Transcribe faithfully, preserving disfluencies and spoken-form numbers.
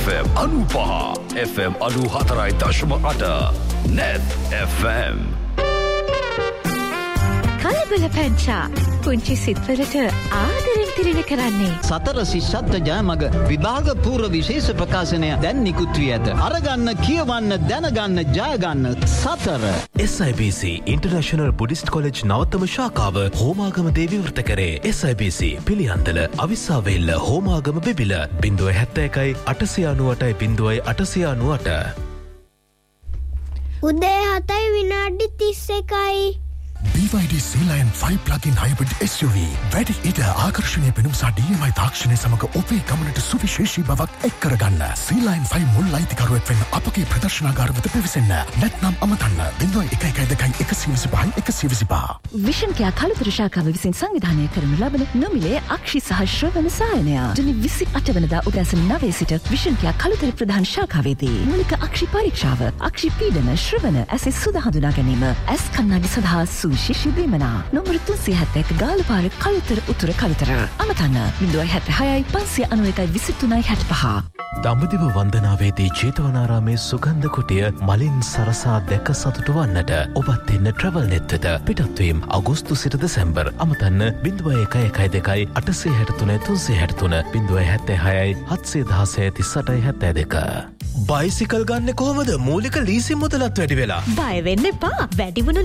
F M අනූපහ F M අනූහතරයි දශම අට Net F M කලබල පැංචා පුංචි සිත්වලට ආදරෙන් තිරෙන කරන්නේ සතර ශිෂ්‍යත්ව ජයමග විභාග පූර්ව විශේෂ ප්‍රකාශනය දැන් නිකුත් වී ඇත. අරගන්න කියවන්න දැනගන්න ජයගන්න සතර. S I B C International Buddhist College නවතම ශාඛාව Homagama දේවිවෘත කරේ. S I B C Piliyandala Avissawella Homagama Bibile බිංදුව හැත්තෑ එකයි අටසිය අනූඅටයි බිංදුවයි අටසිය අනූඅට. උදේ හතයි විනාඩි තිස් එකයි. B Y D Sea-Lion five plug-in hybrid S U V වැඩි ඉඩ ආකර්ෂණීය පෙනුම සහ D M I තාක්ෂණය සමග ඔබේ ගමනට සුවිශේෂී බවක් එක් කරගන්න. Sea-Lion five මුල් අයිතිකරුවෙක් වෙන්න අපගේ ප්‍රදර්ශනාගාර වෙත පිවිසෙන්න. නැත්නම් අමතන්න බිංදුව එක එකයි දෙකයි එකසිය විසිපහයි එකසිය විසිපහ. විෂන් කියා කළුතර ශාඛාව විසින් සංවිධානය කරනු ලබන නොමිලේ අක්ෂි සහ ශ්‍රවණ සායනය ජුනි විසිඅට වෙනිදා උදෑසන නවය සිට විෂන් කියා කළුතර ප්‍රධාන ශාඛාවේදී මූලික අක්ෂි පරීක්ෂාව අක්ෂි පීඩන ශ්‍රවණ ඇසේ සුද හඳුනා ගැනීම ඇස් කණ්ණාඩි සඳහා සුවිශේෂී දෙමනා නොම්බර තුන්සිය හැත්තෑ එක ගාලපාර කළුතර උතුර කළුතර අමතන්න බිංදුවයි හැත්තෑහයයි පන්සිය අනූ එකයි විසිතුනයි හැටපහ. දඹදිව වන්දනාවේදී ජේතවනාරාමේ සුගන්ධ කුටිය මලින් සරසා දැක සතුටු වන්නට ඔබත් එන්න ට්‍රැවල් නෙත් වෙත. පිටත්වීම අගෝස්තු සිට දෙසැම්බර්. අමතන්න බිංදුවයි එකයි එකයි දෙකයි අටසිය හැටතුන තුන්සිය හැටතුන බිංදුවයි හැත්තෑහයයි හත්සිය දහසය තිස් අටයි හැත්තෑ දෙක. බයිසිකල් ගන්න කොහොමද? මූලික ලීසින් මුදලත් වැඩි වෙලා. බය වෙන්න එපා. වැඩි වුණු